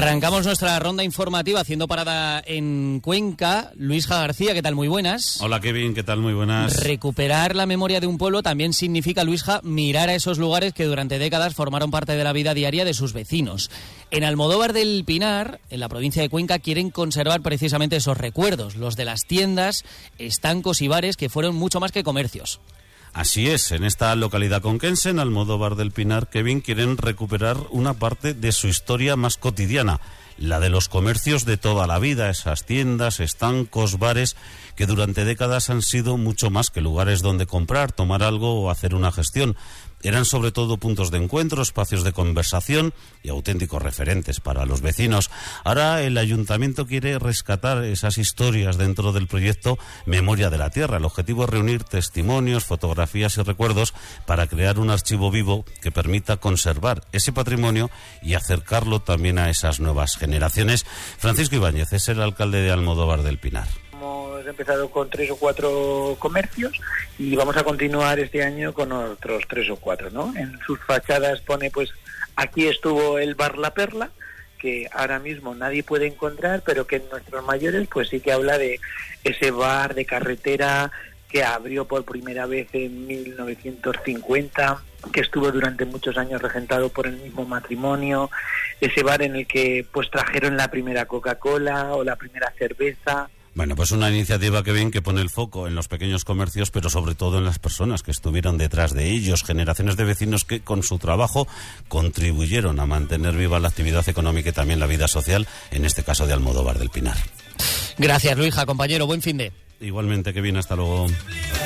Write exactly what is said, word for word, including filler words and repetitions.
Arrancamos nuestra ronda informativa haciendo parada en Cuenca. Luisja García, ¿qué tal? Muy buenas. Hola Kevin, ¿qué tal? Muy buenas. Recuperar la memoria de un pueblo también significa, Luisja, mirar a esos lugares que durante décadas formaron parte de la vida diaria de sus vecinos. En Almodóvar del Pinar, en la provincia de Cuenca, quieren conservar precisamente esos recuerdos, los de las tiendas, estancos y bares que fueron mucho más que comercios. Así es, en esta localidad conquense, en Almodóvar del Pinar, Kevin, quieren recuperar una parte de su historia más cotidiana, la de los comercios de toda la vida, esas tiendas, estancos, bares, que durante décadas han sido mucho más que lugares donde comprar, tomar algo o hacer una gestión. Eran sobre todo puntos de encuentro, espacios de conversación y auténticos referentes para los vecinos. Ahora el ayuntamiento quiere rescatar esas historias dentro del proyecto Memoria de la Tierra. El objetivo es reunir testimonios, fotografías y recuerdos para crear un archivo vivo que permita conservar ese patrimonio y acercarlo también a esas nuevas generaciones. Francisco Ibáñez es el alcalde de Almodóvar del Pinar. Hemos empezado con tres o cuatro comercios y vamos a continuar este año con otros tres o cuatro, ¿no? En sus fachadas pone, pues, aquí estuvo el bar La Perla, que ahora mismo nadie puede encontrar, pero que en nuestros mayores, pues sí que habla de ese bar de carretera que abrió por primera vez en mil novecientos cincuenta, que estuvo durante muchos años regentado por el mismo matrimonio, ese bar en el que, pues, trajeron la primera Coca-Cola o la primera cerveza. Bueno, pues una iniciativa que ven que pone el foco en los pequeños comercios, pero sobre todo en las personas que estuvieron detrás de ellos, generaciones de vecinos que con su trabajo contribuyeron a mantener viva la actividad económica y también la vida social, en este caso de Almodóvar del Pinar. Gracias, Luisja, compañero, buen fin de. Igualmente, Kevin, hasta luego.